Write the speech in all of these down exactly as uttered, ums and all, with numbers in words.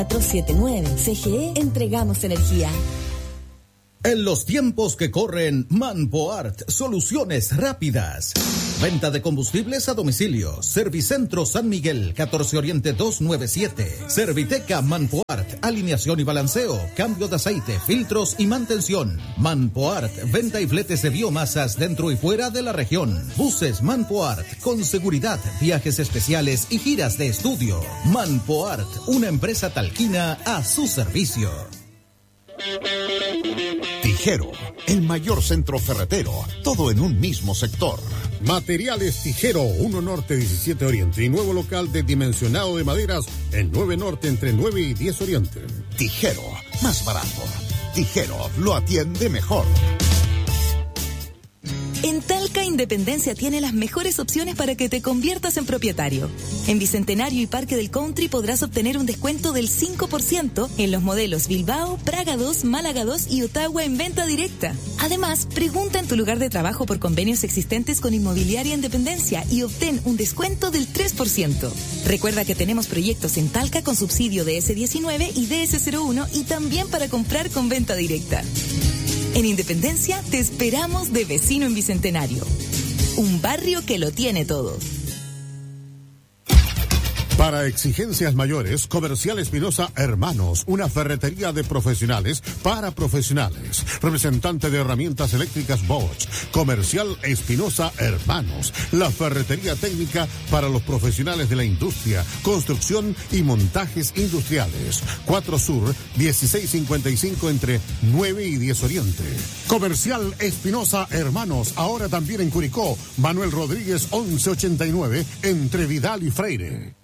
cuatro siete nueve. C G E, entregamos energía. En los tiempos que corren, Manpoart, soluciones rápidas. Venta de combustibles a domicilio. Servicentro San Miguel, catorce Oriente doscientos noventa y siete. Serviteca Manpoart, alineación y balanceo, cambio de aceite, filtros y mantención. Manpoart, venta y fletes de biomasas dentro y fuera de la región. Buses Manpoart, con seguridad, viajes especiales y giras de estudio. Manpoart, una empresa talquina a su servicio. Tijero, el mayor centro ferretero, todo en un mismo sector. Materiales Tijero, uno Norte, diecisiete Oriente y nuevo local de dimensionado de maderas en nueve Norte entre nueve y diez Oriente. Tijero, más barato. Tijero, lo atiende mejor. En Talca Independencia tiene las mejores opciones para que te conviertas en propietario. En Bicentenario y Parque del Country podrás obtener un descuento del cinco por ciento en los modelos Bilbao, Praga dos, Málaga dos y Ottawa en venta directa. Además, pregunta en tu lugar de trabajo por convenios existentes con Inmobiliaria Independencia y obtén un descuento del tres por ciento. Recuerda que tenemos proyectos en Talca con subsidio de ese diecinueve y D S cero uno y también para comprar con venta directa. En Independencia te esperamos de vecino en Bicentenario. Un barrio que lo tiene todo. Para exigencias mayores, Comercial Espinosa Hermanos, una ferretería de profesionales para profesionales. Representante de herramientas eléctricas Bosch. Comercial Espinosa Hermanos, la ferretería técnica para los profesionales de la industria, construcción y montajes industriales. cuatro Sur, dieciséis cincuenta y cinco entre nueve y diez Oriente. Comercial Espinosa Hermanos, ahora también en Curicó. Manuel Rodríguez, once ochenta y nueve, entre Vidal y Freire.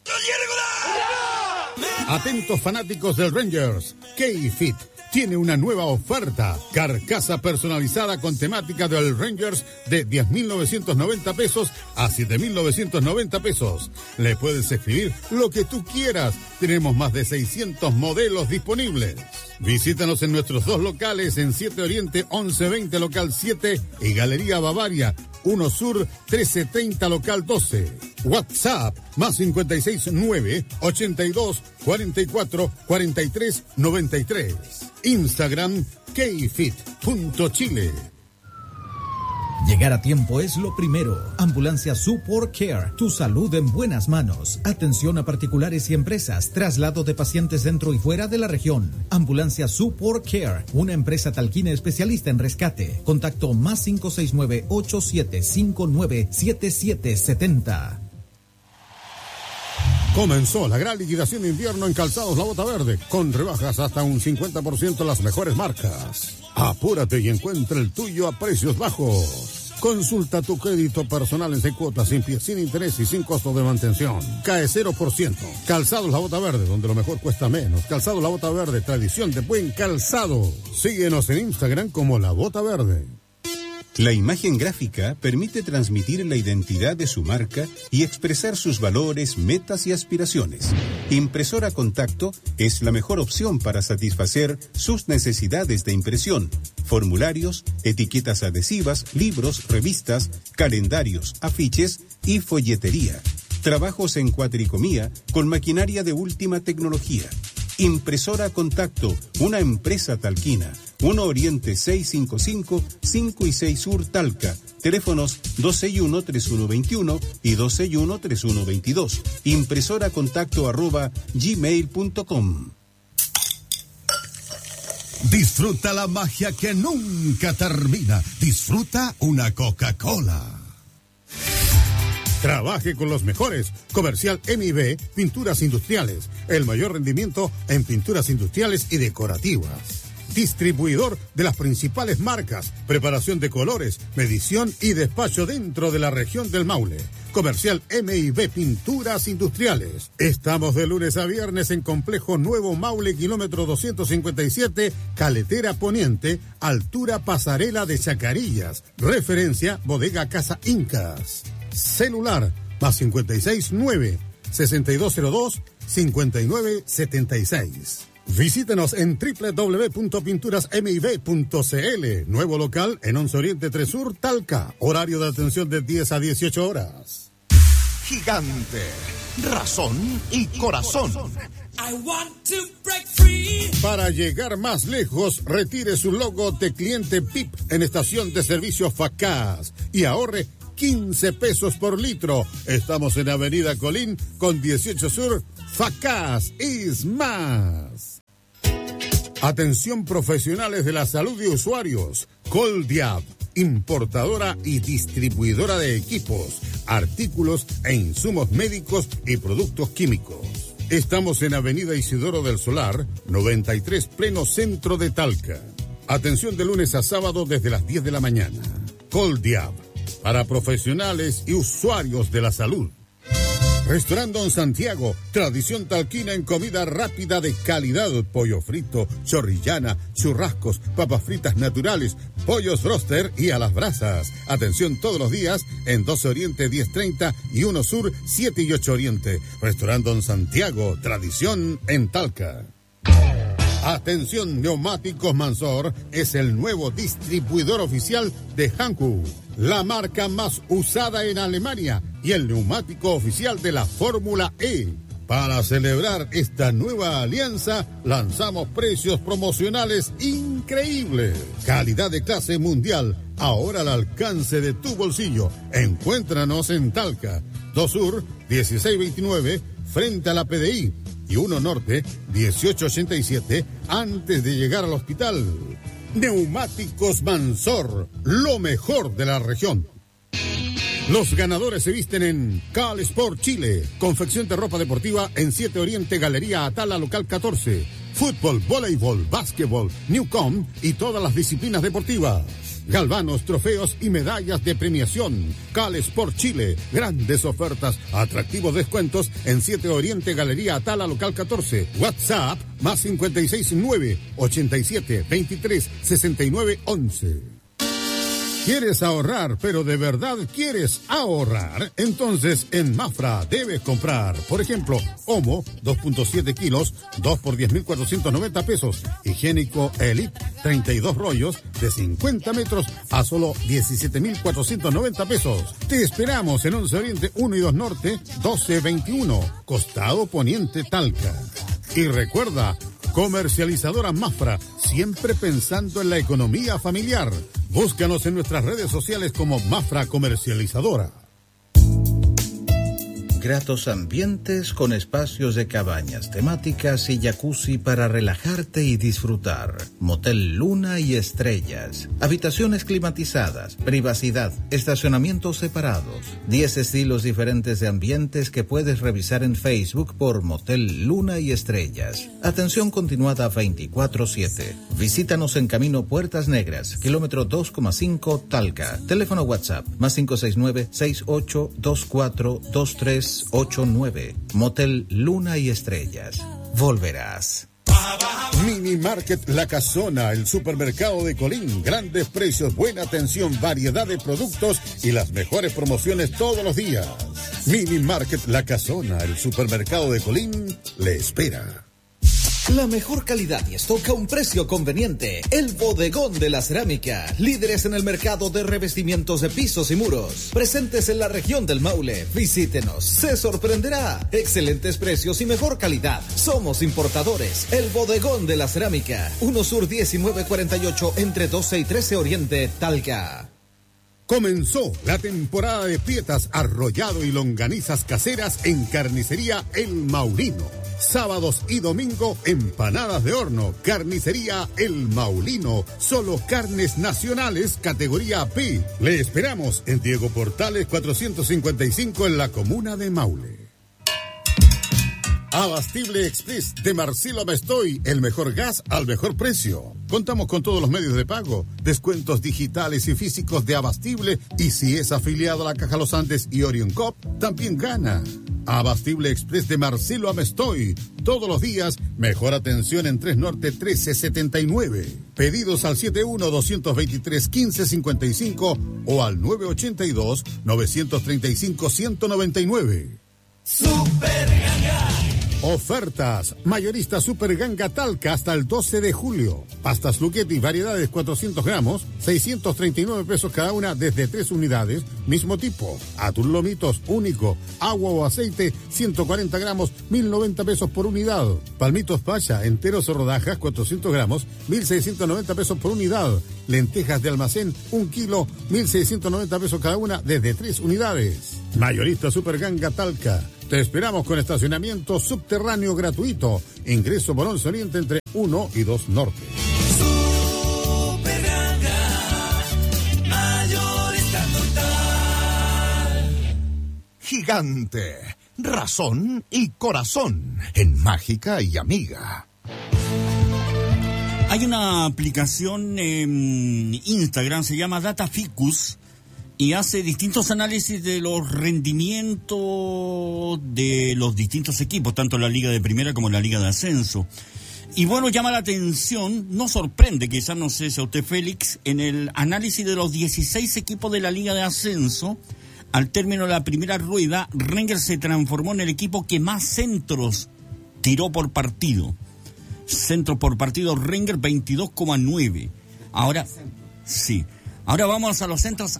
Atentos fanáticos del Rangers, K-Fit tiene una nueva oferta. Carcasa personalizada con temática del Rangers de diez mil novecientos noventa pesos a siete mil novecientos noventa pesos. Le puedes escribir lo que tú quieras. Tenemos más de seiscientos modelos disponibles. Visítanos en nuestros dos locales en siete Oriente once veinte local siete y Galería Bavaria uno Sur trece treinta local doce. WhatsApp más cincuenta y seis nueve ochenta y dos cuarenta y cuatro cuarenta y tres noventa y tres. Instagram kfit punto chile. Llegar a tiempo es lo primero. Ambulancia Support Care, tu salud en buenas manos. Atención a particulares y empresas, traslado de pacientes dentro y fuera de la región. Ambulancia Support Care, una empresa talquina especialista en rescate. Contacto más cinco seis nueve ocho siete cinco nueve siete siete siete cero. Comenzó la gran liquidación de invierno en Calzados La Bota Verde, con rebajas hasta un cincuenta por ciento en las mejores marcas. Apúrate y encuentra el tuyo a precios bajos. Consulta tu crédito personal en seis cuotas, sin pie, sin interés y sin costo de mantención. Cae cero por ciento. Calzados La Bota Verde, donde lo mejor cuesta menos. Calzados La Bota Verde, tradición de buen calzado. Síguenos en Instagram como La Bota Verde. La imagen gráfica permite transmitir la identidad de su marca y expresar sus valores, metas y aspiraciones. Impresora Contacto es la mejor opción para satisfacer sus necesidades de impresión. Formularios, etiquetas adhesivas, libros, revistas, calendarios, afiches y folletería. Trabajos en cuatricomía con maquinaria de última tecnología. Impresora Contacto, una empresa talquina. uno Oriente seiscientos cincuenta y cinco, cinco y seis Sur Talca. Teléfonos dos seis uno, tres uno dos uno y dos seis uno, tres uno dos dos. Impresora Contacto arroba gmail punto com. Disfruta la magia que nunca termina. Disfruta una Coca-Cola. Trabaje con los mejores. Comercial M I B, Pinturas Industriales. El mayor rendimiento en pinturas industriales y decorativas. Distribuidor de las principales marcas. Preparación de colores, medición y despacho dentro de la región del Maule. Comercial M I B Pinturas Industriales. Estamos de lunes a viernes en Complejo Nuevo Maule, kilómetro doscientos cincuenta y siete, Caletera Poniente, altura Pasarela de Chacarillas. Referencia Bodega Casa Incas. Celular más cincuenta y seis nueve, sesenta y dos cero dos, cincuenta y nueve setenta y seis. Visítenos en doble u doble u doble u punto pinturas m i b punto c l. Nuevo local en once Oriente tres Sur, Talca. Horario de atención de diez a dieciocho horas. Gigante, razón y corazón. I want to break free. Para llegar más lejos, retire su logo de cliente P I P en estación de servicio Facaz y ahorre quince pesos por litro. Estamos en Avenida Colín con dieciocho Sur. Facaz is más. Atención profesionales de la salud y usuarios. Coldiab, importadora y distribuidora de equipos, artículos e insumos médicos y productos químicos. Estamos en Avenida Isidoro del Solar, noventa y tres, pleno centro de Talca. Atención de lunes a sábado desde las diez de la mañana. Coldiab, para profesionales y usuarios de la salud. Restaurante Don Santiago, tradición talquina en comida rápida de calidad, pollo frito, chorrillana, churrascos, papas fritas naturales, pollos broster y a las brasas. Atención todos los días en doce Oriente diez treinta y uno Sur siete y ocho Oriente. Restaurante Don Santiago, tradición en Talca. Atención, Neumáticos Mansor es el nuevo distribuidor oficial de Hankook, la marca más usada en Alemania y el neumático oficial de la Fórmula E. Para celebrar esta nueva alianza, lanzamos precios promocionales increíbles. Calidad de clase mundial, ahora al alcance de tu bolsillo. Encuéntranos en Talca, dos Sur, dieciséis veintinueve, frente a la P D I. Y uno Norte, dieciocho ochenta y siete, antes de llegar al hospital. Neumáticos Mansor, lo mejor de la región. Los ganadores se visten en Cal Sport Chile, confección de ropa deportiva en siete Oriente, Galería Atala, local catorce. Fútbol, voleibol, básquetbol, Newcom y todas las disciplinas deportivas. Galvanos, trofeos y medallas de premiación. Cal Sport Chile, grandes ofertas, atractivos descuentos en siete Oriente, Galería Atala, local catorce. WhatsApp, más cincuenta y seis nueve, ochenta y siete, veintitrés, sesenta y nueve, once. ¿Quieres ahorrar, pero de verdad quieres ahorrar? Entonces en Mafra debes comprar, por ejemplo, Omo, dos punto siete kilos, dos por diez mil cuatrocientos noventa pesos. Higiénico Elite, treinta y dos rollos de cincuenta metros a solo diecisiete mil cuatrocientos noventa pesos. Te esperamos en once Oriente uno y dos Norte, doce veintiuno, Costado Poniente Talca. Y recuerda, comercializadora Mafra, siempre pensando en la economía familiar. Búscanos en nuestras redes sociales como Mafra Comercializadora. Gratos ambientes con espacios de cabañas temáticas y jacuzzi para relajarte y disfrutar. Motel Luna y Estrellas. Habitaciones climatizadas, privacidad, estacionamientos separados. diez estilos diferentes de ambientes que puedes revisar en Facebook por Motel Luna y Estrellas. Atención continuada veinticuatro siete. Visítanos en Camino Puertas Negras, kilómetro dos coma cinco Talca. Teléfono WhatsApp, más cinco seis nueve, seis ocho dos cuatro, dos tres ocho nueve. Motel Luna y Estrellas. Volverás. Mini Market La Casona, el supermercado de Colín. Grandes precios, buena atención, variedad de productos y las mejores promociones todos los días. Mini Market La Casona, el supermercado de Colín, le espera. La mejor calidad y stock a un precio conveniente. El Bodegón de la Cerámica. Líderes en el mercado de revestimientos de pisos y muros. Presentes en la región del Maule. Visítenos. Se sorprenderá. Excelentes precios y mejor calidad. Somos importadores. El Bodegón de la Cerámica. uno Sur diecinueve cuarenta y ocho entre doce y trece Oriente, Talca. Comenzó la temporada de prietas, arrollado y longanizas caseras en Carnicería El Maulino. Sábados y domingo, empanadas de horno. Carnicería El Maulino. Solo carnes nacionales, categoría P. Le esperamos en Diego Portales cuatrocientos cincuenta y cinco en la comuna de Maule. Abastible Express de Marcelo Mestoy, el mejor gas al mejor precio. Contamos con todos los medios de pago, descuentos digitales y físicos de Abastible, y si es afiliado a la Caja Los Andes y Orion Cop, también gana. Abastible Express de Marcelo Amestoy, todos los días, mejor atención en tres Norte trece setenta y nueve. Pedidos al setenta y uno, doscientos veintitrés, quince cincuenta y cinco o al nueve ochenta y dos, novecientos treinta y cinco, ciento noventa y nueve. Super Ganga, Ofertas. Mayorista Super Ganga Talca hasta el doce de julio. Pastas Luchetti, variedades cuatrocientos gramos, seiscientos treinta y nueve pesos cada una desde tres unidades, mismo tipo. Atún Lomitos único, agua o aceite, ciento cuarenta gramos, mil noventa pesos por unidad. Palmitos Pacha, enteros o rodajas, cuatrocientos gramos, mil seiscientos noventa pesos por unidad. Lentejas de almacén, un kilo, mil seiscientos noventa pesos cada una desde tres unidades. Mayorista Super Ganga Talca. Te esperamos con estacionamiento subterráneo gratuito. Ingreso por once Oriente entre uno y dos Norte. Super Ganga, mayorista total. Gigante, razón y corazón en Mágica y Amiga. Hay una aplicación en Instagram, se llama DataFicus, y hace distintos análisis de los rendimientos de los distintos equipos, tanto en la Liga de Primera como en la Liga de Ascenso. Y bueno, llama la atención, no sorprende, quizás no sé si a usted, Félix, en el análisis de los dieciséis equipos de la Liga de Ascenso, al término de la primera rueda, Rangers se transformó en el equipo que más centros tiró por partido. Centros por partido, Rangers veintidós coma nueve. Ahora, sí. Ahora vamos a los centros...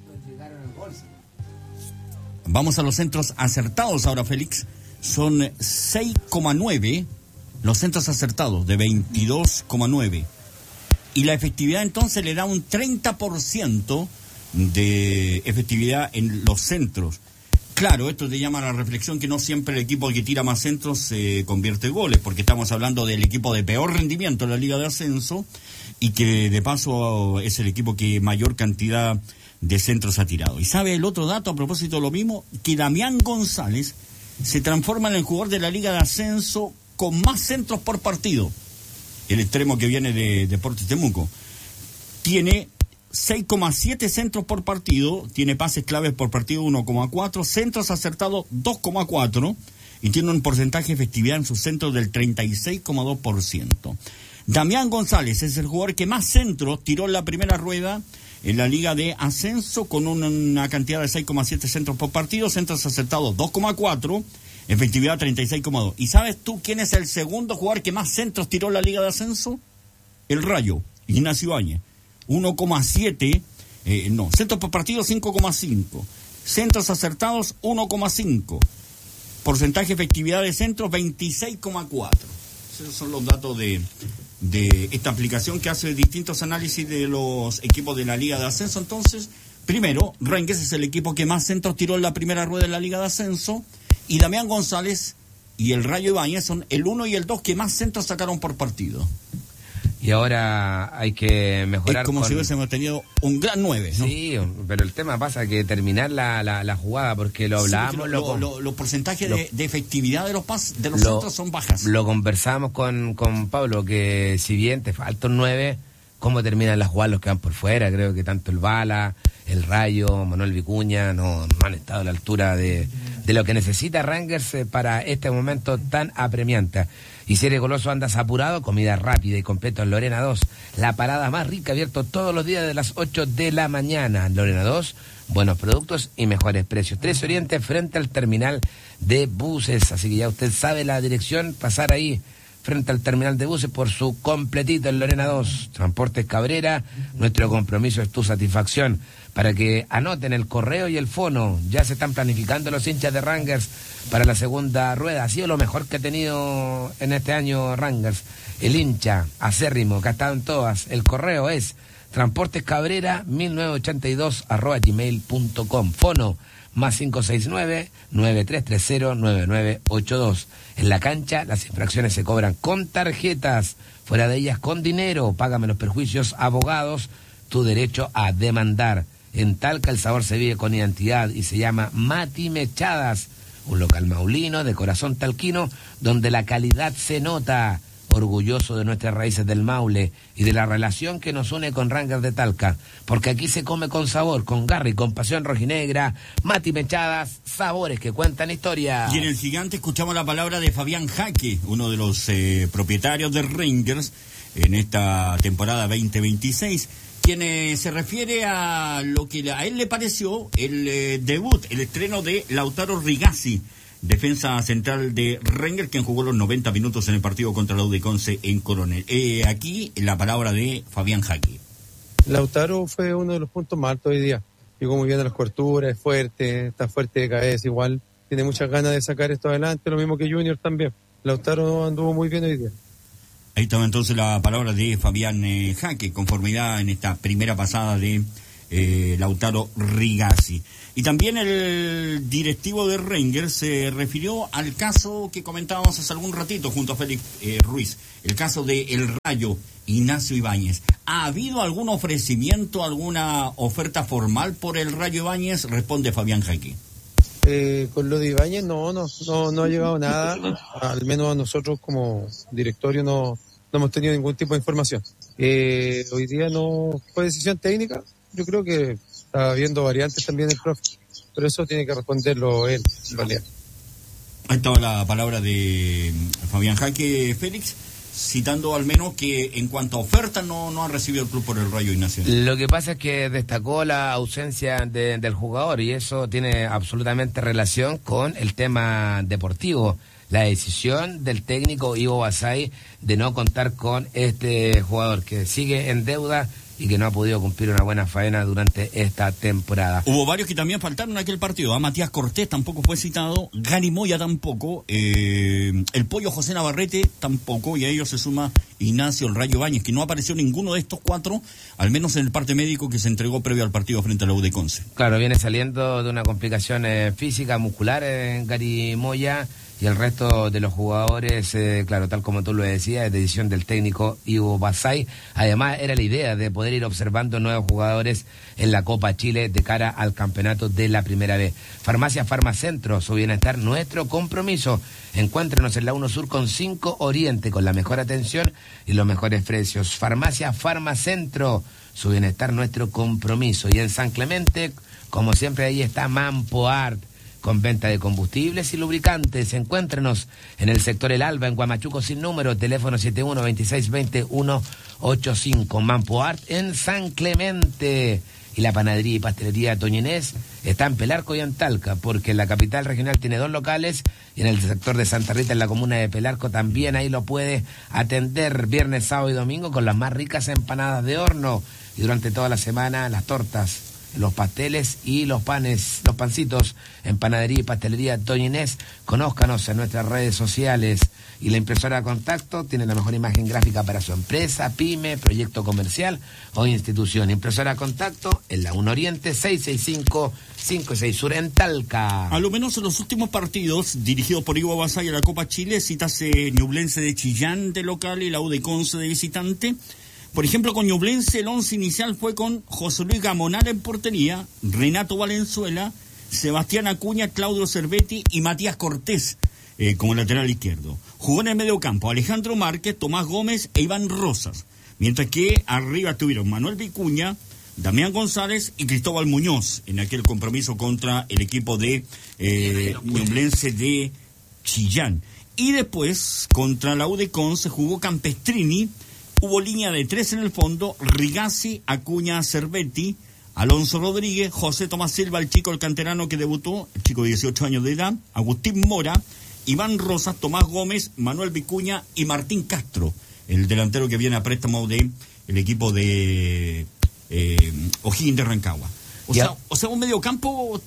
Vamos a los centros acertados ahora, Félix. Son seis coma nueve los centros acertados de veintidós coma nueve. Y la efectividad entonces le da un treinta por ciento de efectividad en los centros. Claro, esto te llama a la reflexión que no siempre el equipo que tira más centros se convierte en goles, porque estamos hablando del equipo de peor rendimiento en la Liga de Ascenso y que de paso es el equipo que mayor cantidad de centros ha tirado. Y sabe el otro dato a propósito de lo mismo, que Damián González se transforma en el jugador de la Liga de Ascenso con más centros por partido. El extremo que viene de Deportes Temuco tiene seis coma siete centros por partido, tiene pases claves por partido uno coma cuatro, centros acertados dos coma cuatro y tiene un porcentaje de efectividad en sus centros del treinta y seis coma dos por ciento. Damián González es el jugador que más centros tiró en la primera rueda en la Liga de Ascenso, con una cantidad de seis coma siete centros por partido, centros acertados dos coma cuatro, efectividad treinta y seis coma dos. ¿Y sabes tú quién es el segundo jugador que más centros tiró en la Liga de Ascenso? El Rayo, Ignacio Áñez, uno coma siete, eh, no, centros por partido cinco coma cinco, centros acertados uno coma cinco, porcentaje de efectividad de centros veintiséis coma cuatro. Esos son los datos de... de esta aplicación que hace distintos análisis de los equipos de la Liga de Ascenso. Entonces, primero, Rangers es el equipo que más centros tiró en la primera rueda de la Liga de Ascenso, y Damián González y el Rayo Ibáñez son el uno y el dos que más centros sacaron por partido. Y ahora hay que mejorar. Es como con... si hubiésemos tenido un gran nueve, ¿no? Sí, pero el tema pasa que terminar la, la, la jugada, porque lo hablábamos... Sí, lo, lo, lo, los porcentajes lo, de, de efectividad de los pas, de los lo, centros son bajas. Lo conversamos con, con Pablo, que si bien te falta un nueve, ¿cómo terminan las jugadas los que van por fuera? Creo que tanto el Bala, el Rayo, Manuel Vicuña no, no han estado a la altura de, de lo que necesita Rangers para este momento tan apremiante. Y si eres goloso, andas apurado, comida rápida y completa en Lorena dos. La parada más rica, abierto todos los días de las ocho de la mañana. Lorena dos, buenos productos y mejores precios. tres Oriente, frente al terminal de buses. Así que ya usted sabe la dirección, pasar ahí frente al terminal de buses por su completito en Lorena dos. Transportes Cabrera, nuestro compromiso es tu satisfacción. Para que anoten el correo y el fono, ya se están planificando los hinchas de Rangers para la segunda rueda. Ha sido lo mejor que ha tenido en este año Rangers. El hincha acérrimo que ha estado en todas. El correo es transportescabrera mil novecientos ochenta y dos arroba gmail punto com. Fono más cinco seis nueve, nueve tres tres cero, nueve nueve ocho dos. En la cancha las infracciones se cobran con tarjetas, fuera de ellas con dinero. Págame los perjuicios, abogados, tu derecho a demandar. En Talca el sabor se vive con identidad y se llama Mati Mechadas, un local maulino de corazón talquino donde la calidad se nota. Orgulloso de nuestras raíces del Maule y de la relación que nos une con Rangers de Talca, porque aquí se come con sabor, con garra y con pasión rojinegra. Mati Mechadas, sabores que cuentan historia. Y en el Gigante escuchamos la palabra de Fabián Jaque, uno de los eh, propietarios de Rangers en esta temporada veinte veintiséis, quien eh, se refiere a lo que a él le pareció el eh, debut, el estreno de Lautaro Rigazzi defensa central de Rangers, quien jugó los noventa minutos en el partido contra la U de Conce en Coronel. Eh, aquí la palabra de Fabián Jaque. Lautaro fue uno de los puntos más altos hoy día. Llegó muy bien a las coberturas, es fuerte, está fuerte de cabeza igual. Tiene muchas ganas de sacar esto adelante, lo mismo que Junior también. Lautaro anduvo muy bien hoy día. Ahí estaba entonces la palabra de Fabián eh, Jaque, conformidad en esta primera pasada de eh, Lautaro Rigazzi. Y también el directivo de Rangers se refirió al caso que comentábamos hace algún ratito junto a Félix eh, Ruiz, el caso de El Rayo, Ignacio Ibáñez. ¿Ha habido algún ofrecimiento, alguna oferta formal por El Rayo Ibáñez? Responde Fabián Jaque. Eh, con lo de Ibáñez no, no, no, no ha llegado nada, al menos a nosotros como directorio no, no hemos tenido ningún tipo de información. Eh, hoy día no fue decisión técnica, yo creo que está viendo variantes también el profe, pero eso tiene que responderlo él, en realidad. Ahí estaba la palabra de Fabián Jaque, Félix, citando al menos que en cuanto a oferta no, no ha recibido el club por El Rayo Ignacio. Lo que pasa es que destacó la ausencia de, del jugador y eso tiene absolutamente relación con el tema deportivo. La decisión del técnico Ivo Basay de no contar con este jugador que sigue en deuda y que no ha podido cumplir una buena faena durante esta temporada. Hubo varios que también faltaron en aquel partido. A Matías Cortés tampoco fue citado, Gary Moya tampoco, eh, el Pollo José Navarrete tampoco, y a ellos se suma Ignacio El Rayo Ibáñez, que no apareció ninguno de estos cuatro, al menos en el parte médico que se entregó previo al partido frente a la U de Conce. Claro, viene saliendo de una complicación eh, física, muscular, en eh, Gary Moya. Y el resto de los jugadores, eh, claro, tal como tú lo decías, es decisión del técnico Ivo Basay. Además, era la idea de poder ir observando nuevos jugadores en la Copa Chile de cara al campeonato de la Primera B. Farmacia Farmacentro, su bienestar, nuestro compromiso. Encuéntrenos en la uno Sur con cinco Oriente, con la mejor atención y los mejores precios. Farmacia Farmacentro, su bienestar, nuestro compromiso. Y en San Clemente, como siempre, ahí está Mampoart, con venta de combustibles y lubricantes. Encuéntrenos en el sector El Alba, en Guamachuco sin número, teléfono siete uno, veintiséis veinte, ciento ochenta y cinco. Mampoart en San Clemente. Y la panadería y pastelería Doña Inés está en Pelarco y en Talca, porque en la capital regional tiene dos locales y en el sector de Santa Rita, en la comuna de Pelarco, también ahí lo puede atender viernes, sábado y domingo con las más ricas empanadas de horno. Y durante toda la semana las tortas, los pasteles y los panes, los pancitos en panadería y pastelería Doña Inés. Conózcanos en nuestras redes sociales. Y la impresora a contacto tiene la mejor imagen gráfica para su empresa, pyme, proyecto comercial o institución. Impresora a contacto en la uno Oriente, seiscientos sesenta y cinco, cincuenta y seis Sur en Talca. A lo menos en los últimos partidos dirigidos por Ivo Basay en la Copa Chile, citase Ñublense de Chillán de local y la U de Conce de visitante. Por ejemplo, con Ñublense el once inicial fue con José Luis Gamonal en portería, Renato Valenzuela, Sebastián Acuña, Claudio Cervetti y Matías Cortés eh, como lateral izquierdo. Jugó en el medio campo Alejandro Márquez, Tomás Gómez e Iván Rosas, mientras que arriba estuvieron Manuel Vicuña, Damián González y Cristóbal Muñoz en aquel compromiso contra el equipo de eh, Ñublense de Chillán. Y después, contra la U de Conce, jugó Campestrini. Hubo línea de tres en el fondo, Rigazzi, Acuña, Cervetti, Alonso Rodríguez, José Tomás Silva, el chico, el canterano que debutó, el chico de dieciocho años de edad, Agustín Mora, Iván Rosas, Tomás Gómez, Manuel Vicuña y Martín Castro, el delantero que viene a préstamo de el equipo de eh, O'Higgins de Rancagua. O sea, o sea, un mediocampo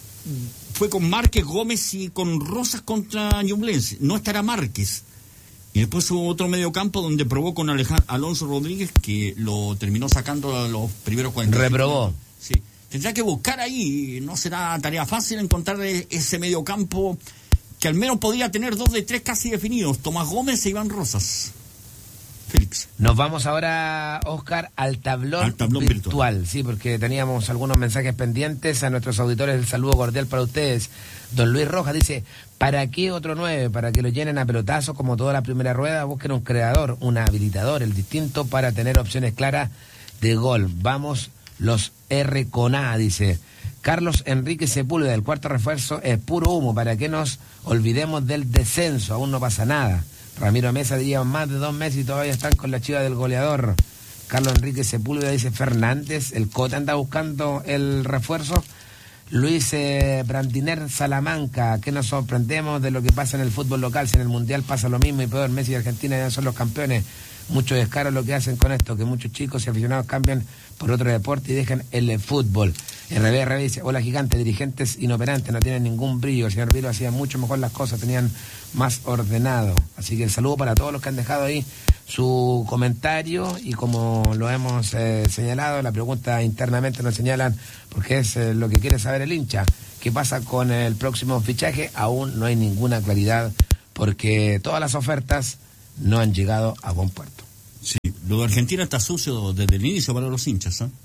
fue con Márquez, Gómez y con Rosas contra Ñublense. No estará Márquez. Y después hubo otro mediocampo donde probó con Alejandro, Alonso Rodríguez, que lo terminó sacando a los primeros cuarenta. Reprobó. Sí. Tendrá que buscar ahí, no será tarea fácil encontrar ese mediocampo que al menos podría tener dos de tres casi definidos, Tomás Gómez e Iván Rosas. Félix. Nos vamos ahora, Oscar, al tablón, al tablón virtual. virtual. Sí, porque teníamos algunos mensajes pendientes. A nuestros auditores, el saludo cordial para ustedes. Don Luis Rojas dice, ¿para qué otro nueve? Para que lo llenen a pelotazos como toda la primera rueda. Busquen un creador, un habilitador, el distinto para tener opciones claras de gol. Vamos, los R con A, dice. Carlos Enrique Sepúlveda, el cuarto refuerzo es puro humo. ¿Para que nos olvidemos del descenso? Aún no pasa nada. Ramiro Mesa lleva más de dos meses y todavía están con la chiva del goleador. Carlos Enrique Sepúlveda dice Fernández, el Cota anda buscando el refuerzo. Luis eh, Brandiner Salamanca, ¿qué nos sorprendemos de lo que pasa en el fútbol local? Si en el Mundial pasa lo mismo y peor, Messi y Argentina ya son los campeones. Mucho descaro lo que hacen con esto, que muchos chicos y aficionados cambian por otro deporte y dejan el fútbol. R B R B dice, hola gigante, dirigentes inoperantes, no tienen ningún brillo. El señor Vilo hacía mucho mejor las cosas, tenían más ordenado. Así que el saludo para todos los que han dejado ahí su comentario y como lo hemos eh, señalado, la pregunta internamente nos señalan porque es eh, lo que quiere saber el hincha. ¿Qué pasa con el próximo fichaje? Aún no hay ninguna claridad porque todas las ofertas no han llegado a buen puerto. Sí, lo de Argentina está sucio desde el inicio para los hinchas, ¿eh?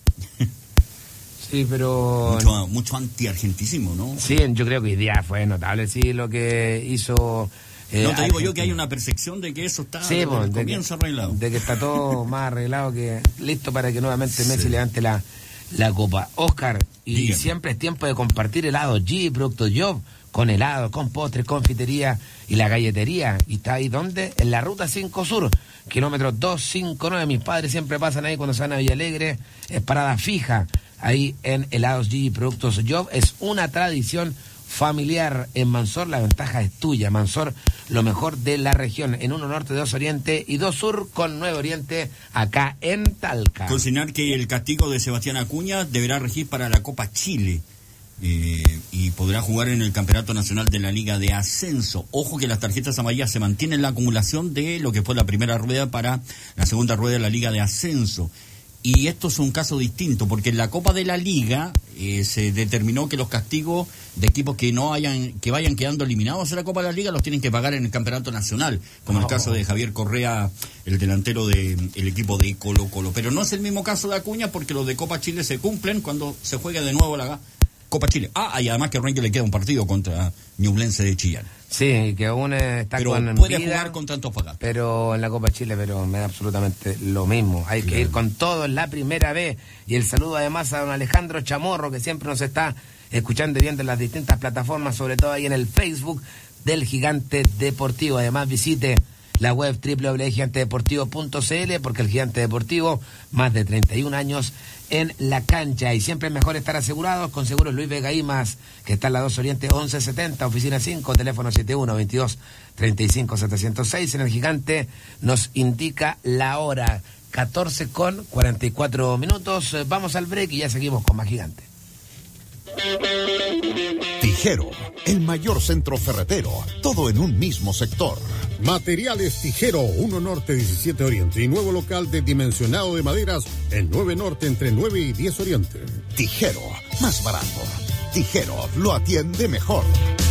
Sí, pero... Mucho, mucho anti-argentísimo, ¿no? Sí, yo creo que hoy día fue notable, sí, lo que hizo... Eh, no te digo yo que hay una percepción de que eso está sí, desde pues, el de comienzo que, arreglado. De que está todo más arreglado, que listo para que nuevamente Messi Sí. levante la, la copa. Oscar, y Dígame. siempre es tiempo de compartir helado G, producto Job, con helado, con postres, confitería y la galletería. ¿Y está ahí dónde? En la ruta cinco Sur, kilómetro doscientos cincuenta y nueve. Mis padres siempre pasan ahí cuando se van a Villa Alegre, es parada fija. Ahí en helados G, productos Job, es una tradición familiar en Mansor. La ventaja es tuya, Mansor, lo mejor de la región, en uno norte, dos oriente y dos sur, con nueve oriente acá en Talca. Consignar que el castigo de Sebastián Acuña deberá regir para la Copa Chile eh, y podrá jugar en el Campeonato Nacional de la Liga de Ascenso. Ojo que las tarjetas amarillas se mantienen la acumulación de lo que fue la primera rueda para la segunda rueda de la Liga de Ascenso. Y esto es un caso distinto, porque en la Copa de la Liga eh, se determinó que los castigos de equipos que no hayan, que vayan quedando eliminados en la Copa de la Liga los tienen que pagar en el Campeonato Nacional, como oh. el caso de Javier Correa, el delantero del de, equipo de Colo Colo. Pero no es el mismo caso de Acuña, porque los de Copa Chile se cumplen cuando se juega de nuevo la Copa Chile. Ah, y además que a Rangel le queda un partido contra Ñublense de Chillán. Sí, que aún está pero con puede vida, jugar contra Antofagasta. Pero en la Copa Chile, pero me da absolutamente lo mismo. Hay claro. que ir con todo en la primera vez. Y el saludo además a don Alejandro Chamorro, que siempre nos está escuchando y viendo en las distintas plataformas, sobre todo ahí en el Facebook del Gigante Deportivo. Además visite la web doble u doble u doble u punto gigante deportivo punto c l, porque el Gigante Deportivo, más de treinta y un años en la cancha, y siempre es mejor estar asegurados con Seguros Luis Vega Imas, que está en la dos Oriente once setenta, oficina cinco, teléfono setenta y uno, veintidós, treinta y cinco, setecientos seis. En el Gigante nos indica la hora, catorce con cuarenta y cuatro minutos. Vamos al break y ya seguimos con más Gigante. Tijero, el mayor centro ferretero, todo en un mismo sector. Materiales Tijero, uno Norte, diecisiete Oriente, y nuevo local de dimensionado de maderas en nueve Norte, entre nueve y diez Oriente. Tijero, más barato. Tijero, lo atiende mejor.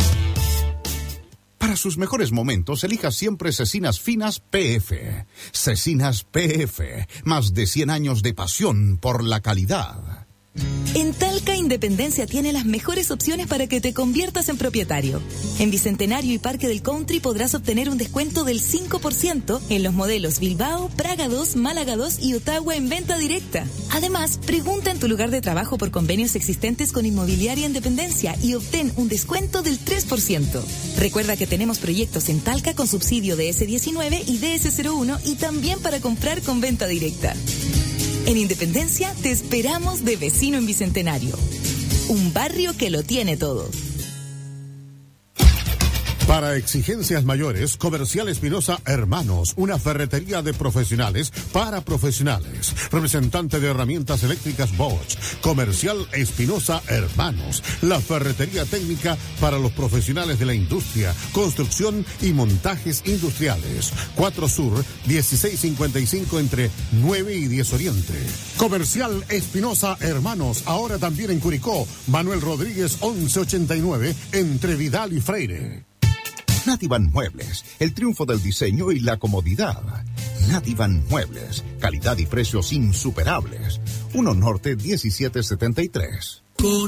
Para sus mejores momentos, elija siempre Cecinas Finas P F. Cecinas P F, más de cien años de pasión por la calidad. En Talca, Independencia tiene las mejores opciones para que te conviertas en propietario. En Bicentenario y Parque del Country podrás obtener un descuento del cinco por ciento en los modelos Bilbao, Praga dos, Málaga dos y Ottawa en venta directa. Además, pregunta en tu lugar de trabajo por convenios existentes con Inmobiliaria Independencia y obtén un descuento del tres por ciento. Recuerda que tenemos proyectos en Talca con subsidio de ese diecinueve y D S cero uno y también para comprar con venta directa. En Independencia te esperamos de vecino en Bicentenario. Un barrio que lo tiene todo. Para exigencias mayores, Comercial Espinosa Hermanos, una ferretería de profesionales para profesionales. Representante de herramientas eléctricas Bosch. Comercial Espinosa Hermanos, la ferretería técnica para los profesionales de la industria, construcción y montajes industriales. cuatro Sur, dieciséis cincuenta y cinco, entre nueve y diez Oriente. Comercial Espinosa Hermanos, ahora también en Curicó. Manuel Rodríguez, once ochenta y nueve, entre Vidal y Freire. Nativan Muebles, el triunfo del diseño y la comodidad. Nativan Muebles, calidad y precios insuperables. uno Norte diecisiete setenta y tres. Con